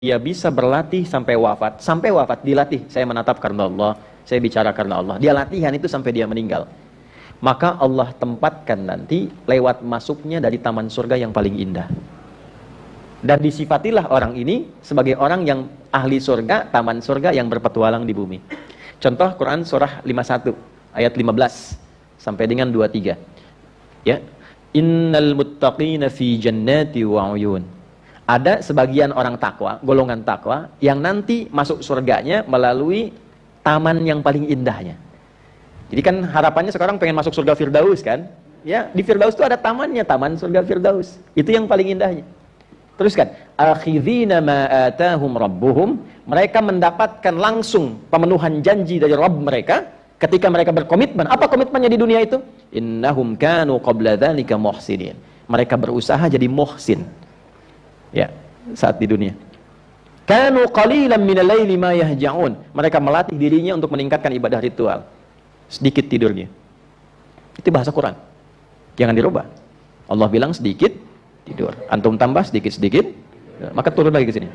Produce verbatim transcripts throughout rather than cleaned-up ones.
dia bisa berlatih sampai wafat, sampai wafat dilatih, saya menatap karena Allah, saya bicara karena Allah, dia latihan itu sampai dia meninggal, maka Allah tempatkan nanti lewat masuknya dari taman surga yang paling indah. Dan disifatilah orang ini sebagai orang yang ahli surga, taman surga yang berpetualang di bumi. Contoh Quran surah lima puluh satu ayat lima belas sampai dengan dua puluh tiga. Ya. Innal muttaqina fi jannati wa uyun. Ada sebagian orang takwa, golongan takwa yang nanti masuk surganya melalui taman yang paling indahnya. Jadi kan harapannya sekarang pengen masuk surga Firdaus kan? Ya, di Firdaus itu ada tamannya, taman surga Firdaus. Itu yang paling indahnya. Teruskan, akhidhina ma atahum rabbuhum, mereka mendapatkan langsung pemenuhan janji dari Rabb mereka ketika mereka berkomitmen. Apa komitmennya di dunia itu? Innahum kanu qabla dzalika muhsinin. Mereka berusaha jadi muhsin. Ya, saat di dunia. Kanu qalilan minal laili ma yahja'un. Mereka melatih dirinya untuk meningkatkan ibadah ritual. Sedikit tidurnya. Itu bahasa Quran. Jangan dirubah. Allah bilang sedikit tidur. Antum tambah sedikit-sedikit, maka turun lagi ke sini.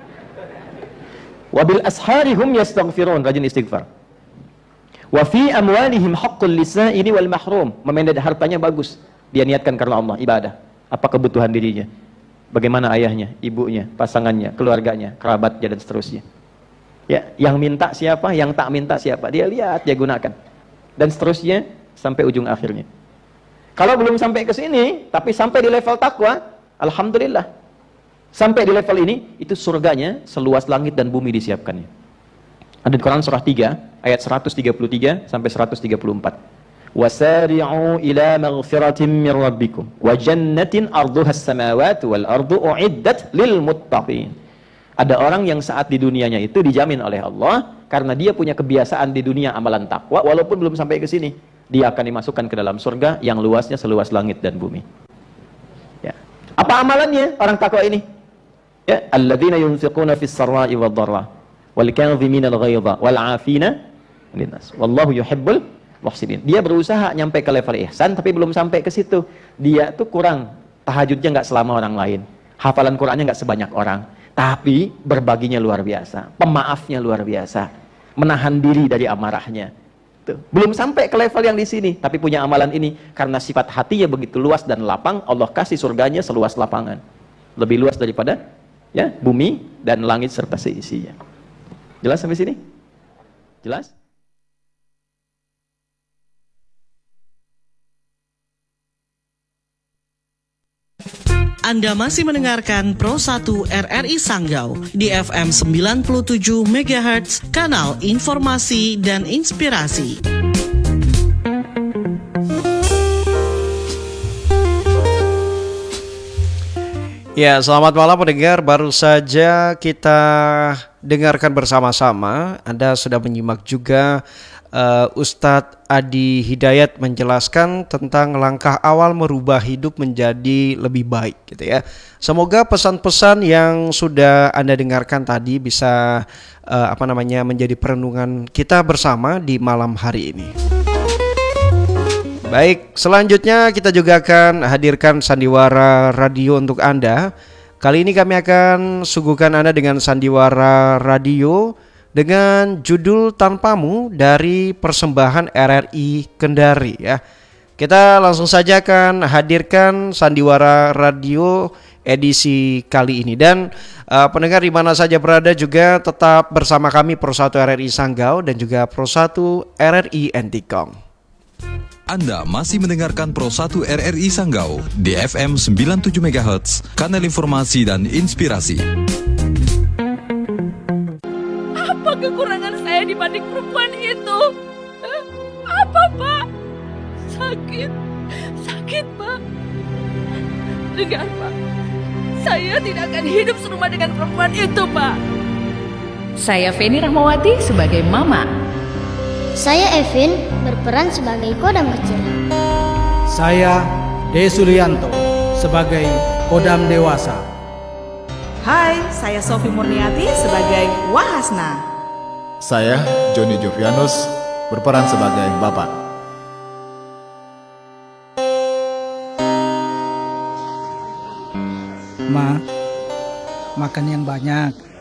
Wabil asharihum yastaghfirun, rajin istighfar. Wa fi amwalihim haqqul lisa'ili wal mahrum. Memendek hartanya bagus. Dia niatkan karena Allah, ibadah. Apa kebutuhan dirinya? Bagaimana ayahnya, ibunya, pasangannya, keluarganya, kerabatnya dan seterusnya. Ya, yang minta siapa, yang tak minta siapa, dia lihat, dia gunakan. Dan seterusnya sampai ujung akhirnya. Kalau belum sampai ke sini, tapi sampai di level takwa, alhamdulillah. Sampai di level ini, itu surganya seluas langit dan bumi disiapkannya. Ada di Quran surah tiga, ayat seratus tiga puluh tiga sampai seratus tiga puluh empat. Wasari'u ila maghfiratin min rabbikum wa jannatin arduhas samawati wal ardu uiddat lil muttaqin. Ada orang yang saat di dunianya itu dijamin oleh Allah karena dia punya kebiasaan di dunia amalan takwa walaupun belum sampai ke sini. Dia akan dimasukkan ke dalam surga yang luasnya seluas langit dan bumi. Ya. Apa amalannya orang takwa ini? Ya, alladzina yunfiquna fis sarra'i wad dharra wal kadhimina al ghaidha wal 'afina 'anil nas. Wallahu yuhibbul muhsinin. Dia berusaha nyampe ke level ihsan tapi belum sampai ke situ. Dia tuh kurang, tahajudnya nggak selama orang lain, hafalan Qurannya nggak sebanyak orang, tapi berbaginya luar biasa, pemaafnya luar biasa, menahan diri dari amarahnya. Tuh. Belum sampai ke level yang di sini, tapi punya amalan ini karena sifat hatinya begitu luas dan lapang, Allah kasih surganya seluas lapangan, lebih luas daripada ya bumi dan langit serta seisinya. Jelas sampai sini? Jelas? Anda masih mendengarkan Pro satu R R I Sanggau di F M sembilan puluh tujuh megahertz, kanal informasi dan inspirasi. Ya, selamat malam pendengar. Baru saja kita dengarkan bersama-sama. Anda sudah menyimak juga uh, Ustadz Adi Hidayat menjelaskan tentang langkah awal merubah hidup menjadi lebih baik gitu ya. Semoga pesan-pesan yang sudah Anda dengarkan tadi bisa uh, apa namanya menjadi perenungan kita bersama di malam hari ini. Baik, selanjutnya kita juga akan hadirkan sandiwara radio untuk Anda. Kali ini kami akan suguhkan Anda dengan sandiwara radio dengan judul Tanpamu dari persembahan R R I Kendari ya. Kita langsung saja akan hadirkan sandiwara radio edisi kali ini. Dan uh, pendengar di mana saja berada juga tetap bersama kami Pro satu R R I Sanggau dan juga Pro satu R R I Entikong. Anda masih mendengarkan Pro satu R R I Sanggau di F M sembilan puluh tujuh megahertz, kanal informasi dan inspirasi. Apa kekurangan saya dibanding perempuan itu? Apa, Pak? Sakit. Sakit, Pak. Dengar, Pak. Saya tidak akan hidup serumah dengan perempuan itu, Pak. Saya Feni Rahmawati sebagai Mama. Saya Evin berperan sebagai Kodam kecil. Saya De Sulianto sebagai Kodam dewasa. Hai, saya Sofi Murniati sebagai Wahasna. Saya Joni Jovianus berperan sebagai Bapak. Ma, makan yang banyak.